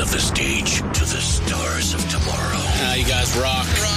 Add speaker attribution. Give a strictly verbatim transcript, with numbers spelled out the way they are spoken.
Speaker 1: of the stage to the stars of tomorrow.
Speaker 2: Ah, you guys rock.
Speaker 3: Rock.